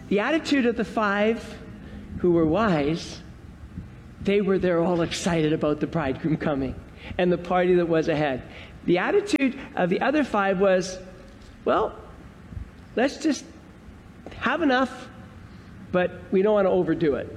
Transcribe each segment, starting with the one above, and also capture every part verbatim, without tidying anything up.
the attitude of the five who were wise, they were there all excited about the bridegroom coming and the party that was ahead. The attitude of the other five was, well, let's just have enough, but we don't want to overdo it.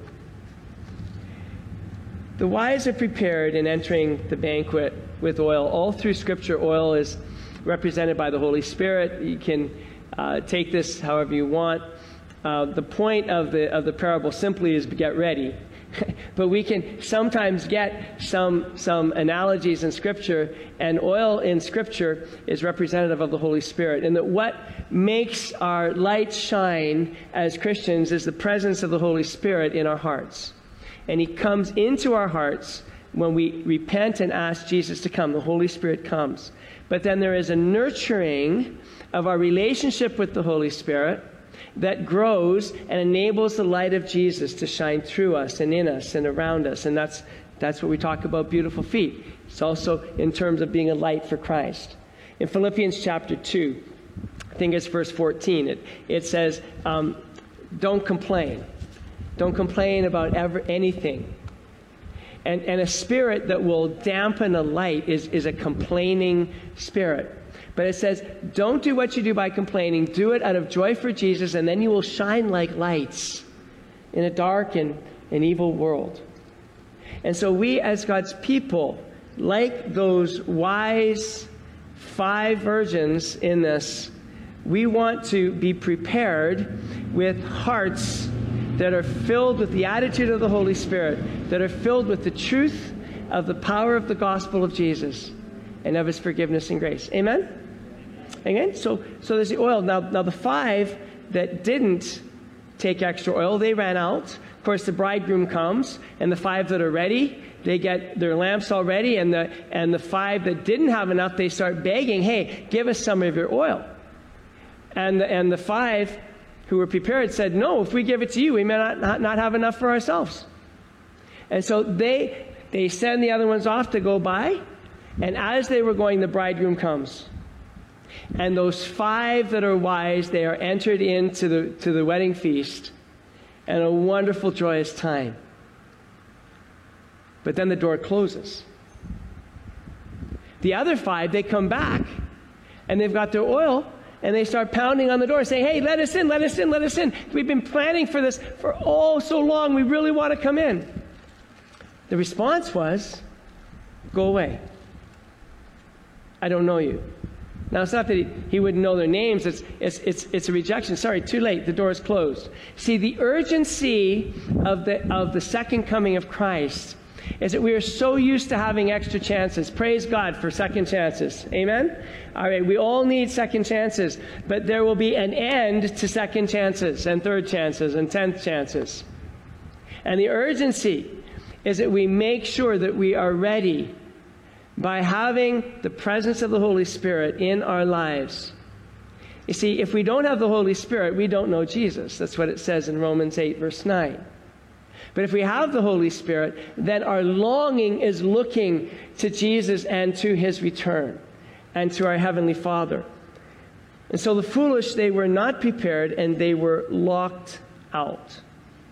The wise are prepared in entering the banquet with oil. All through Scripture, oil is represented by the Holy Spirit. You can uh, take this however you want. Uh, the point of the of the parable simply is get ready. But we can sometimes get some some analogies in Scripture, and oil in Scripture is representative of the Holy Spirit. And that what makes our light shine as Christians is the presence of the Holy Spirit in our hearts. And He comes into our hearts when we repent and ask Jesus to come. The Holy Spirit comes. But then there is a nurturing of our relationship with the Holy Spirit that grows and enables the light of Jesus to shine through us and in us and around us. And that's that's what we talk about beautiful feet. It's also in terms of being a light for Christ. In Philippians chapter two, I think it's verse fourteen, it, it says, um, don't complain. Don't complain about ever anything. And, and a spirit that will dampen a light is, is a complaining spirit. But it says, don't do what you do by complaining. Do it out of joy for Jesus, and then you will shine like lights in a dark and an evil world. And so we, as God's people, like those wise five virgins in this, we want to be prepared with hearts that are filled with the attitude of the Holy Spirit, that are filled with the truth of the power of the gospel of Jesus and of His forgiveness and grace. Amen? Amen? So, so there's the oil. Now, now the five that didn't take extra oil, they ran out. Of course, the bridegroom comes, and the five that are ready, they get their lamps all ready, and the, and the five that didn't have enough, they start begging, hey, give us some of your oil. And the, and the five who were prepared said, no, if we give it to you, we may not, not, not have enough for ourselves. And so they they send the other ones off to go buy, and as they were going, the bridegroom comes. And those five that are wise, they are entered into the to the wedding feast, and a wonderful, joyous time. But then the door closes. The other five, they come back, and they've got their oil, and they start pounding on the door saying, hey, let us in, let us in, let us in. We've been planning for this for oh so long. We really want to come in. The response was, go away. I don't know you. Now, it's not that he, he wouldn't know their names. It's, it's, it's, it's a rejection. Sorry, too late. The door is closed. See, the urgency of the, of the second coming of Christ is that we are so used to having extra chances. Praise God for second chances. Amen? All right, we all need second chances, but there will be an end to second chances and third chances and tenth chances. And the urgency is that we make sure that we are ready by having the presence of the Holy Spirit in our lives. You see, if we don't have the Holy Spirit, we don't know Jesus. That's what it says in Romans eight, verse nine. But if we have the Holy Spirit, then our longing is looking to Jesus and to His return and to our Heavenly Father. And so the foolish, they were not prepared, and they were locked out.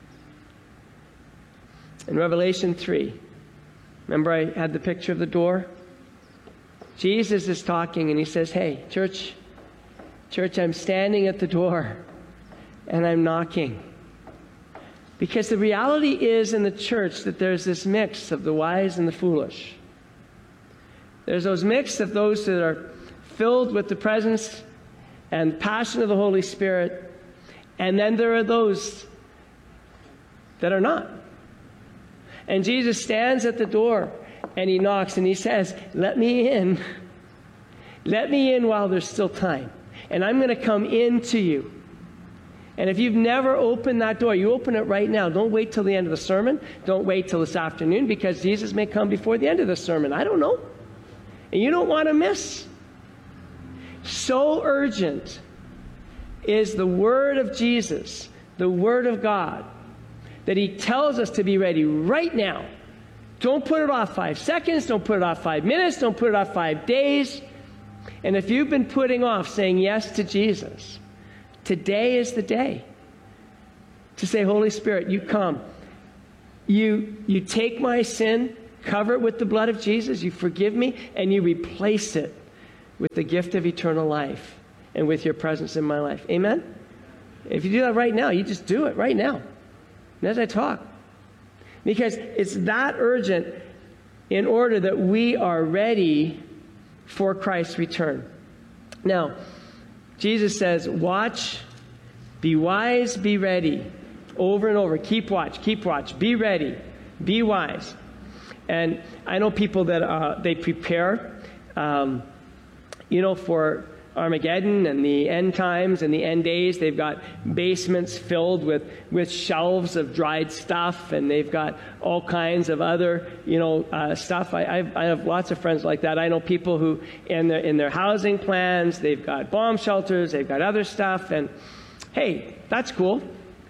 In Revelation three, remember I had the picture of the door? Jesus is talking, and He says, hey, church, church, I'm standing at the door, and I'm knocking. Because the reality is in the church that there's this mix of the wise and the foolish. There's those mix of those that are filled with the presence and passion of the Holy Spirit, and then there are those that are not. And Jesus stands at the door, and He knocks, and He says, let me in. Let me in while there's still time. And I'm going to come into you. And if you've never opened that door, you open it right now. Don't wait till the end of the sermon. Don't wait till this afternoon, because Jesus may come before the end of the sermon. I don't know. And you don't want to miss. So urgent is the Word of Jesus, the Word of God, that He tells us to be ready right now. Don't put it off five seconds. Don't put it off five minutes. Don't put it off five days. And if you've been putting off saying yes to Jesus, today is the day. To say, Holy Spirit, you come. You, you take my sin, cover it with the blood of Jesus, you forgive me, and you replace it with the gift of eternal life and with your presence in my life. Amen? If you do that right now, you just do it right now. And as I talk. Because it's that urgent in order that we are ready for Christ's return. Now, Jesus says, watch, be wise, be ready. Over and over. Keep watch, keep watch. Be ready. Be wise. And I know people that uh, they prepare, um, you know, for Armageddon and the end times and the end days. They've got basements filled with, with shelves of dried stuff, and they've got all kinds of other, you know, uh, stuff. I, I've, I have lots of friends like that. I know people who, in their, in their housing plans, they've got bomb shelters, they've got other stuff, and hey, that's cool.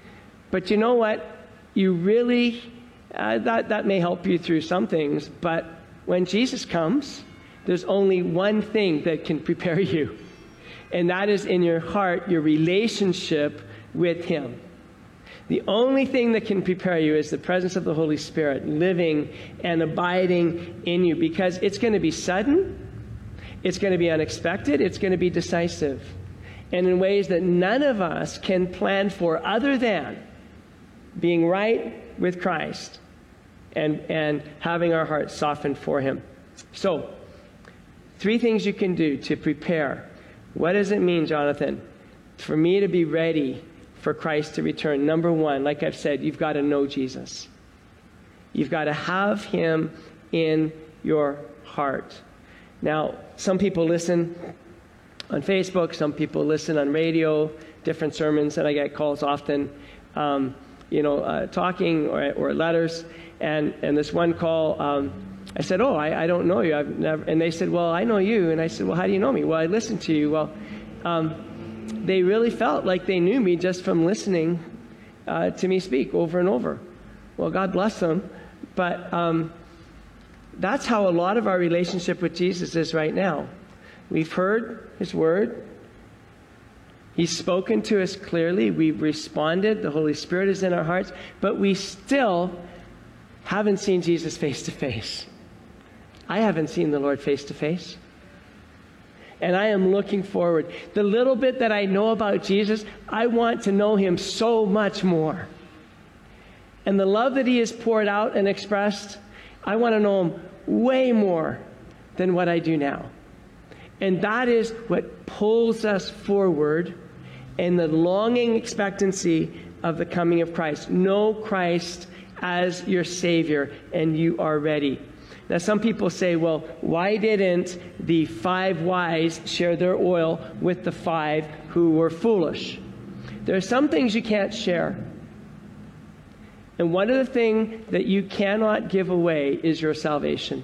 But you know what? You really, uh, that, that may help you through some things, but when Jesus comes, there's only one thing that can prepare you. And that is in your heart, your relationship with Him. The only thing that can prepare you is the presence of the Holy Spirit living and abiding in you, because it's going to be sudden, it's going to be unexpected, it's going to be decisive, and in ways that none of us can plan for other than being right with Christ and, and having our hearts softened for Him. So, three things you can do to prepare. What does it mean, Jonathan, for me to be ready for Christ to return? Number one, like I've said, you've got to know Jesus. You've got to have Him in your heart. Now, some people listen on Facebook, some people listen on radio, different sermons, and I get calls often, um, you know, uh, talking or, or letters. And, and this one call, um, I said, oh, I, I don't know you. I've never. And they said, well, I know you. And I said, well, how do you know me? Well, I listened to you. Well, um, they really felt like they knew me just from listening uh, to me speak over and over. Well, God bless them. But um, that's how a lot of our relationship with Jesus is right now. We've heard His word. He's spoken to us clearly. We've responded. The Holy Spirit is in our hearts. But we still haven't seen Jesus face to face. I haven't seen the Lord face to face. And I am looking forward. The little bit that I know about Jesus, I want to know Him so much more. And the love that He has poured out and expressed, I want to know Him way more than what I do now. And that is what pulls us forward in the longing expectancy of the coming of Christ. Know Christ as your Savior, and you are ready. Now, some people say, well, why didn't the five wise share their oil with the five who were foolish? There are some things you can't share. And one of the things that you cannot give away is your salvation.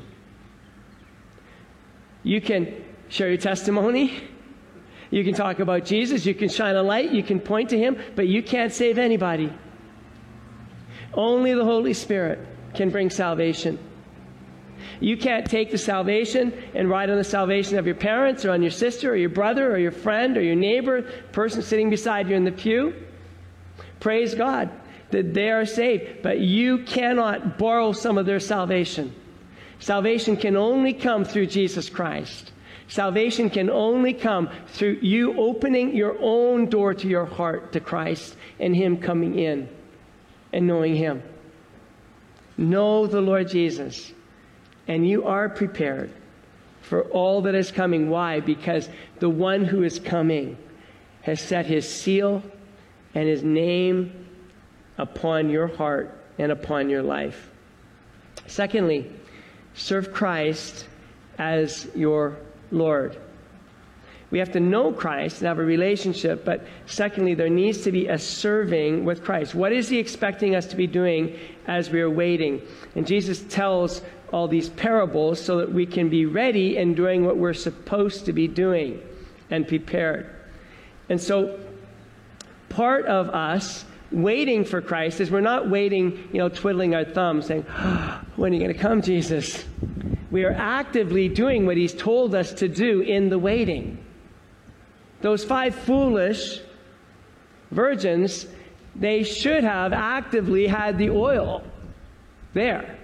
You can share your testimony. You can talk about Jesus. You can shine a light. You can point to Him. But you can't save anybody. Only the Holy Spirit can bring salvation. You can't take the salvation and ride on the salvation of your parents or on your sister or your brother or your friend or your neighbor, person sitting beside you in the pew. Praise God that they are saved, but you cannot borrow some of their salvation. Salvation can only come through Jesus Christ. Salvation can only come through you opening your own door to your heart to Christ and Him coming in and knowing Him. Know the Lord Jesus, and you are prepared for all that is coming. Why? Because the one who is coming has set His seal and His name upon your heart and upon your life. Secondly, serve Christ as your Lord. We have to know Christ and have a relationship, but secondly, there needs to be a serving with Christ. What is He expecting us to be doing as we are waiting? And Jesus tells all these parables so that we can be ready and doing what we're supposed to be doing and prepared. And so part of us waiting for Christ is we're not waiting, you know, twiddling our thumbs saying, oh, when are you going to come, Jesus? We are actively doing what He's told us to do in the waiting. Those five foolish virgins, they should have actively had the oil there.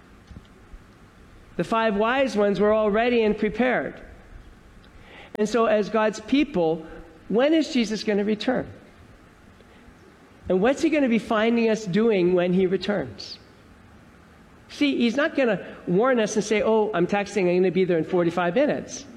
The five wise ones were all ready and prepared. And so as God's people, when is Jesus going to return? And what's he going to be finding us doing when he returns? See, he's not going to warn us and say, oh, I'm texting, I'm going to be there in forty-five minutes.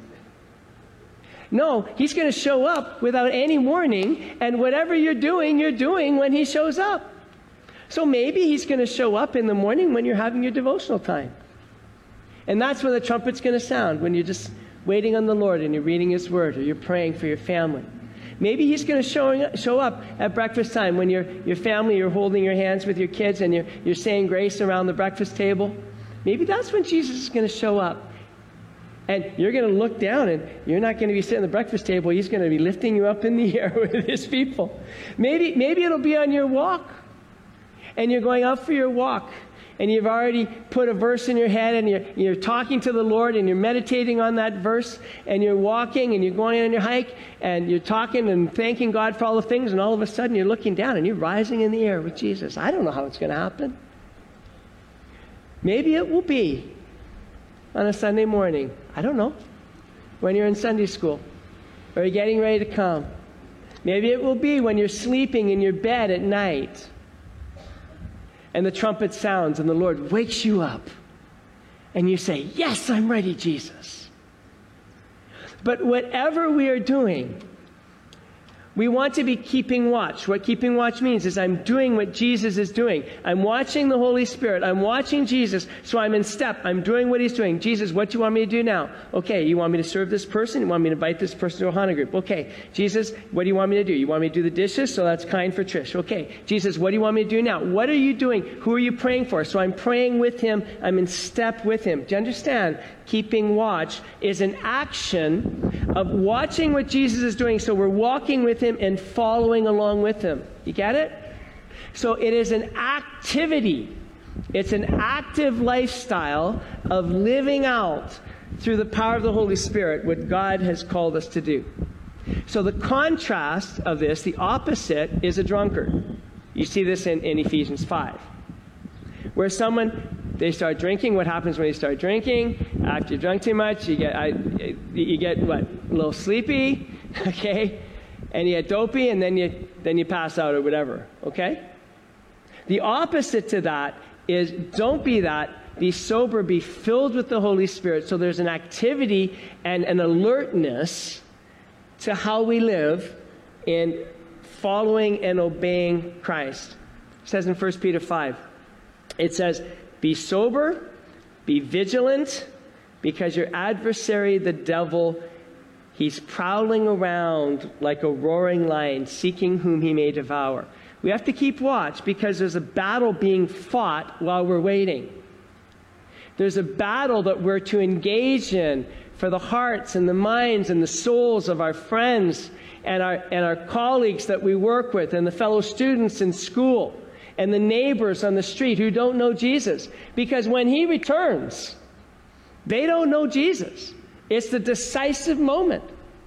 No, he's going to show up without any warning, and whatever you're doing, you're doing when he shows up. So maybe he's going to show up in the morning when you're having your devotional time. And that's when the trumpet's going to sound, when you're just waiting on the Lord and you're reading his word or you're praying for your family. Maybe he's going to show, show up at breakfast time when your your family, you're holding your hands with your kids and you're, you're saying grace around the breakfast table. Maybe that's when Jesus is going to show up. And you're going to look down and you're not going to be sitting at the breakfast table. He's going to be lifting you up in the air with his people. Maybe, maybe it'll be on your walk. And you're going out for your walk. And you've already put a verse in your head and you're, you're talking to the Lord and you're meditating on that verse. And you're walking and you're going on your hike and you're talking and thanking God for all the things. And all of a sudden you're looking down and you're rising in the air with Jesus. I don't know how it's going to happen. Maybe it will be on a Sunday morning. I don't know. When you're in Sunday school. Or you're getting ready to come. Maybe it will be when you're sleeping in your bed at night. And the trumpet sounds and the Lord wakes you up. And you say, yes, I'm ready, Jesus. But whatever we are doing, we want to be keeping watch. What keeping watch means is I'm doing what Jesus is doing. I'm watching the Holy Spirit. I'm watching Jesus, so I'm in step. I'm doing what he's doing. Jesus, what do you want me to do now? Okay, you want me to serve this person? You want me to invite this person to a HANA group? Okay, Jesus, what do you want me to do? You want me to do the dishes? So that's kind for Trish. Okay, Jesus, what do you want me to do now? What are you doing? Who are you praying for? So I'm praying with him. I'm in step with him. Do you understand? Keeping watch is an action of watching what Jesus is doing, so we're walking with him and following along with him. You get it? So it is an activity. It's an active lifestyle of living out through the power of the Holy Spirit what God has called us to do. So the contrast of this, the opposite, is a drunkard. You see this in, in Ephesians five. Where someone, they start drinking. What happens when you start drinking? After you've drunk too much, you get, I, you get what? A little sleepy, okay? And you get dopey, and then you, then you pass out or whatever, okay? The opposite to that is don't be that. Be sober, be filled with the Holy Spirit. So there's an activity and an alertness to how we live in following and obeying Christ. It says in First Peter five, it says, be sober, be vigilant, because your adversary, the devil, he's prowling around like a roaring lion, seeking whom he may devour. We have to keep watch because there's a battle being fought while we're waiting. There's a battle that we're to engage in for the hearts and the minds and the souls of our friends and our, and our colleagues that we work with and the fellow students in school and the neighbors on the street who don't know Jesus. Because when he returns, they don't know Jesus. It's the decisive moment.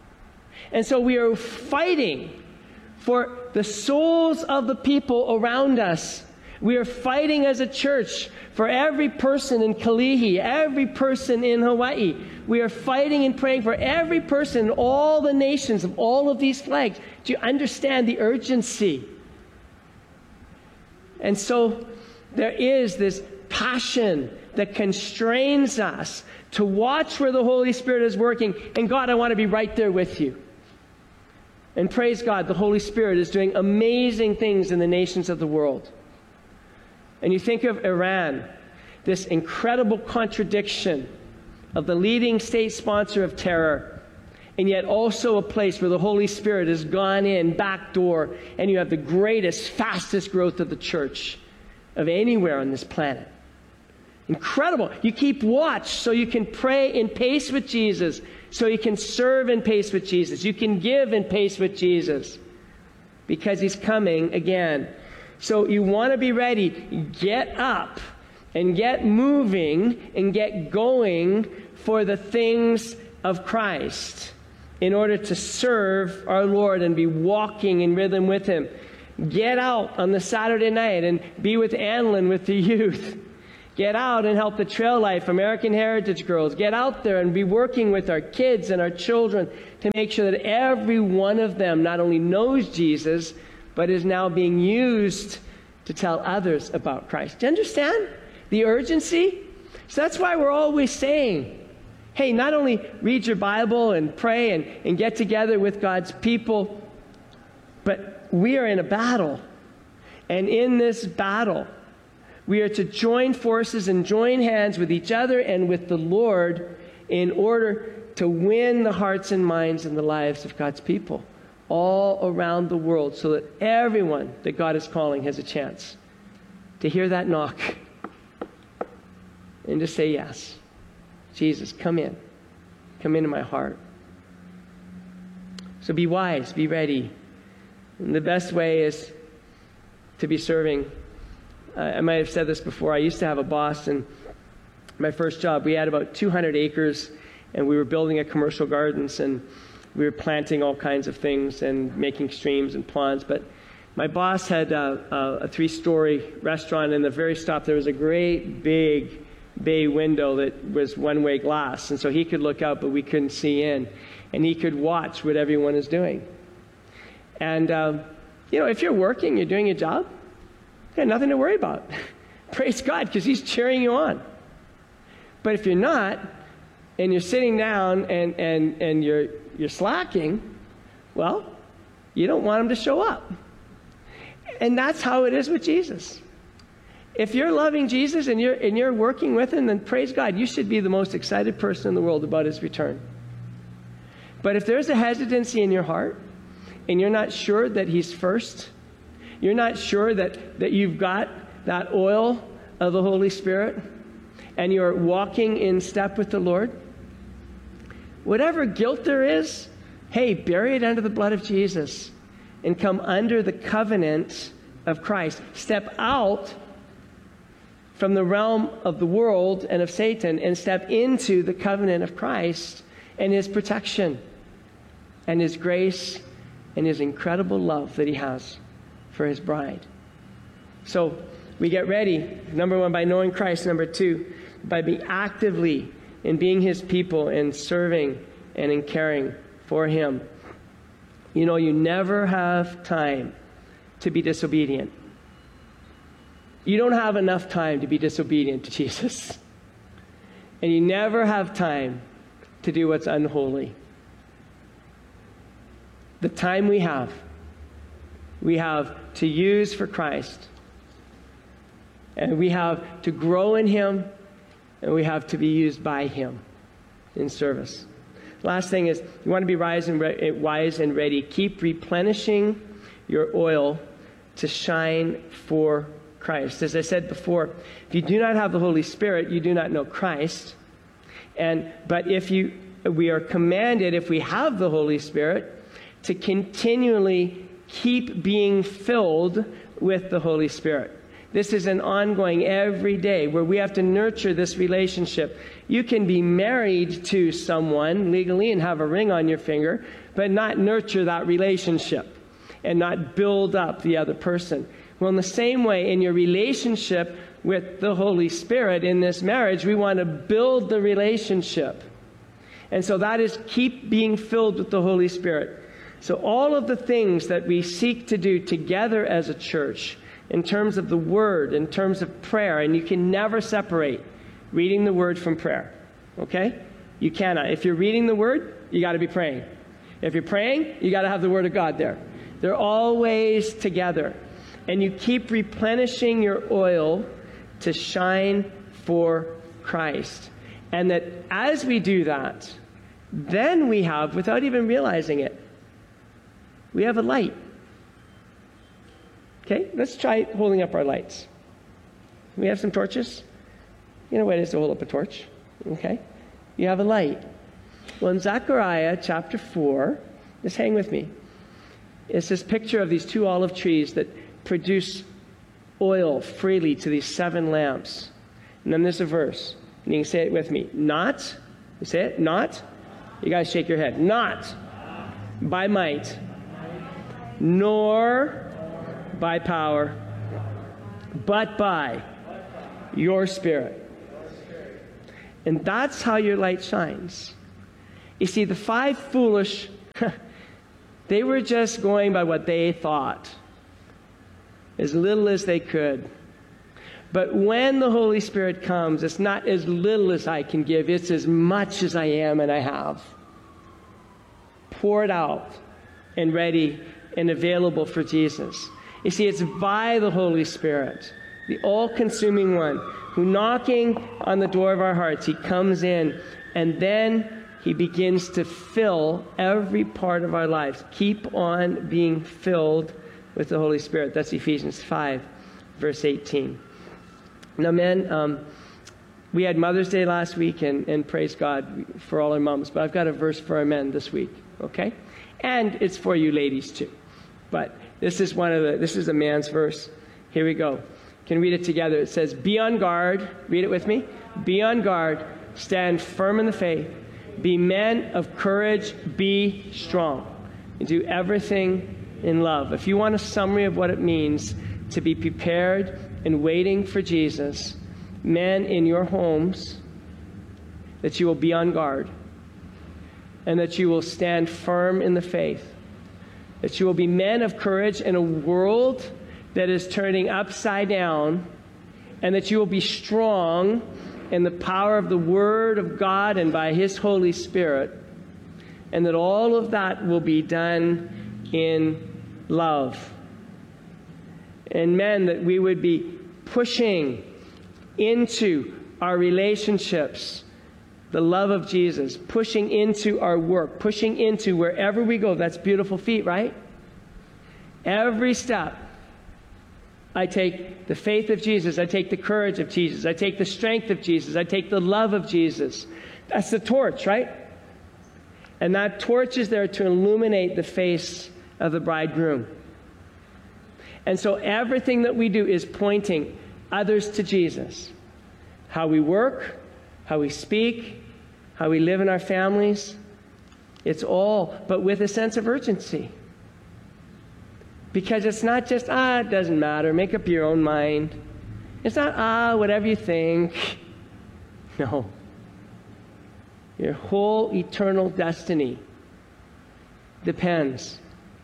And so we are fighting for the souls of the people around us. We are fighting as a church for every person in Kalihi, every person in Hawaii. We are fighting and praying for every person in all the nations of all of these flags. Do you understand the urgency? And so there is this passion that constrains us to watch where the Holy Spirit is working. And God, I want to be right there with you. And praise God, the Holy Spirit is doing amazing things in the nations of the world. And you think of Iran, this incredible contradiction of the leading state sponsor of terror, and yet also a place where the Holy Spirit has gone in, back door, and you have the greatest, fastest growth of the church of anywhere on this planet. Incredible. You keep watch so you can pray in pace with Jesus, so you can serve in pace with Jesus. You can give in pace with Jesus because he's coming again. So you want to be ready. Get up and get moving and get going for the things of Christ in order to serve our Lord and be walking in rhythm with him. Get out on the Saturday night and be with Anlin with the youth. Get out and help the Trail Life American Heritage Girls. Get out there and be working with our kids and our children to make sure that every one of them not only knows Jesus, but is now being used to tell others about Christ. Do you understand the urgency? So that's why we're always saying, hey, not only read your Bible and pray and, and get together with God's people, but we are in a battle. And in this battle, we are to join forces and join hands with each other and with the Lord in order to win the hearts and minds and the lives of God's people all around the world, so that everyone that God is calling has a chance to hear that knock and to say yes. Jesus, come in. Come into my heart. So be wise, be ready. And the best way is to be serving. Uh, I might have said this before. I used to have a boss, and my first job, we had about two hundred acres, and we were building a commercial gardens, and we were planting all kinds of things and making streams and ponds. But my boss had a, a, a three-story restaurant, and in the very top there was a great big bay window that was one-way glass, and so he could look out, but we couldn't see in, and he could watch what everyone is doing. And um, you know, if you're working, you're doing your job, you got nothing to worry about. Praise God, because he's cheering you on. But if you're not, and you're sitting down and and and you're you're slacking, well, you don't want him to show up. And that's how it is with Jesus. If you're loving Jesus and you're and you're working with him, then praise God, you should be the most excited person in the world about his return. But if there's a hesitancy in your heart, and you're not sure that he's first, you're not sure that, that you've got that oil of the Holy Spirit, and you're walking in step with the Lord, whatever guilt there is, hey, bury it under the blood of Jesus and come under the covenant of Christ. Step out from the realm of the world and of Satan and step into the covenant of Christ and his protection and his grace and his incredible love that he has for his bride. So we get ready, number one, by knowing Christ. Number two, by being actively in being his people and serving and in caring for him. You know, you never have time to be disobedient. You don't have enough time to be disobedient to Jesus. And you never have time to do what's unholy. The time we have, we have to use for Christ. And we have to grow in him, and we have to be used by him in service. Last thing is, you want to be wise and, re- wise and ready. Keep replenishing your oil to shine for Christ. As I said before, if you do not have the Holy Spirit, you do not know Christ. And but if you, we are commanded, if we have the Holy Spirit, to continually keep being filled with the Holy Spirit. This is an ongoing every day where we have to nurture this relationship. You can be married to someone legally and have a ring on your finger, but not nurture that relationship and not build up the other person. Well, in the same way, in your relationship with the Holy Spirit in this marriage, we want to build the relationship. And so that is keep being filled with the Holy Spirit. So all of the things that we seek to do together as a church, in terms of the Word, in terms of prayer, and you can never separate reading the Word from prayer, okay? You cannot. If you're reading the Word, you got to be praying. If you're praying, you got to have the Word of God there. They're always together. And you keep replenishing your oil to shine for Christ. And that as we do that, then we have, without even realizing it, we have a light. Okay, let's try holding up our lights. We have some torches. You know what it is to hold up a torch. Okay, you have a light. Well, in Zechariah chapter four, just hang with me. It's this picture of these two olive trees that produce oil freely to these seven lamps. And then there's a verse. And you can say it with me. Not, you say it, not. You guys shake your head. Not by might, nor by power, but by your Spirit. And that's how your light shines. You see, the five foolish, they were just going by what they thought, as little as they could. But when the Holy Spirit comes, it's not as little as I can give, it's as much as I am and I have. Poured out and ready and available for Jesus. You see, it's by the Holy Spirit, the all-consuming one, who knocking on the door of our hearts, he comes in, and then he begins to fill every part of our lives. Keep on being filled with the Holy Spirit. That's Ephesians five, verse eighteen. Now, men, um, we had Mother's Day last week, and, and praise God for all our moms, but I've got a verse for our men this week, okay? And it's for you ladies, too. But this is one of the, this is a man's verse. Here we go. Can read it together. It says, be on guard. Read it with me. Be on guard. Stand firm in the faith. Be men of courage. Be strong. And do everything in love. If you want a summary of what it means to be prepared and waiting for Jesus, men in your homes, that you will be on guard and that you will stand firm in the faith, that you will be men of courage in a world that is turning upside down, and that you will be strong in the power of the Word of God and by His Holy Spirit, and that all of that will be done in love. And men, that we would be pushing into our relationships the love of Jesus, pushing into our work, pushing into wherever we go. That's beautiful feet, right? Every step, I take the faith of Jesus. I take the courage of Jesus. I take the strength of Jesus. I take the love of Jesus. That's the torch, right? And that torch is there to illuminate the face of the bridegroom. And so everything that we do is pointing others to Jesus. How we work, how we speak, how we live in our families. It's all, but with a sense of urgency. Because it's not just, ah, it doesn't matter, make up your own mind. It's not, ah, whatever you think. No. Your whole eternal destiny depends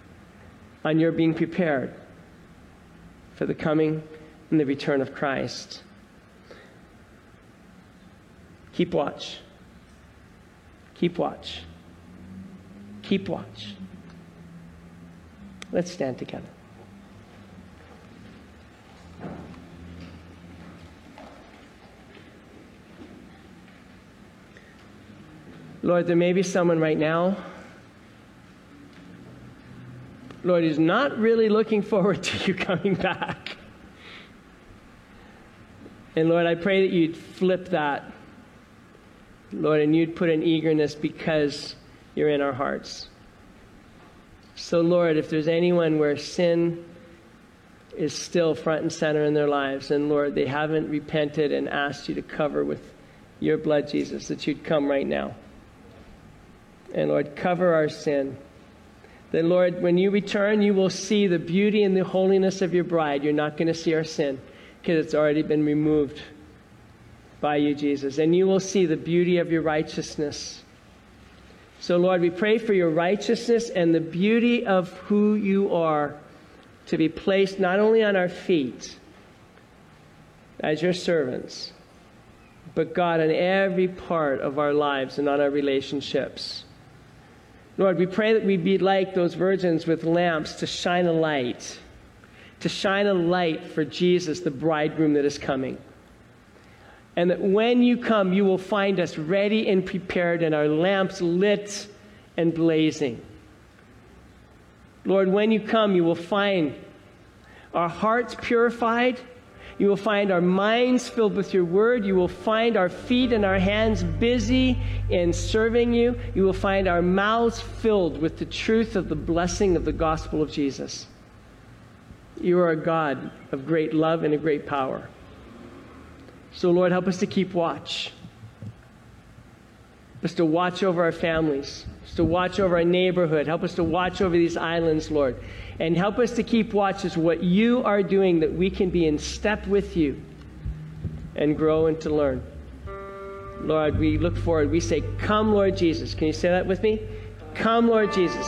on your being prepared for the coming and the return of Christ. Keep watch. Keep watch. Keep watch. Let's stand together. Lord, there may be someone right now, Lord, who's not really looking forward to you coming back. And Lord, I pray that you'd flip that, Lord, and you'd put an eagerness because you're in our hearts. So, Lord, if there's anyone where sin is still front and center in their lives, and, Lord, they haven't repented and asked you to cover with your blood, Jesus, that you'd come right now. And, Lord, cover our sin. Then, Lord, when you return, you will see the beauty and the holiness of your bride. You're not going to see our sin because it's already been removed by you, Jesus. And you will see the beauty of your righteousness. So, Lord, we pray for your righteousness and the beauty of who you are to be placed not only on our feet as your servants, but, God, in every part of our lives and on our relationships. Lord, we pray that we be like those virgins with lamps to shine a light, to shine a light for Jesus, the bridegroom that is coming. And that when you come, you will find us ready and prepared and our lamps lit and blazing. Lord, when you come, you will find our hearts purified. You will find our minds filled with your word. You will find our feet and our hands busy in serving you. You will find our mouths filled with the truth of the blessing of the gospel of Jesus. You are a God of great love and a great power. So, Lord, help us to keep watch. Help us to watch over our families. Help us to watch over our neighborhood. Help us to watch over these islands, Lord. And help us to keep watch as what you are doing, that we can be in step with you and grow and to learn. Lord, we look forward. We say, come, Lord Jesus. Can you say that with me? Come, Lord Jesus.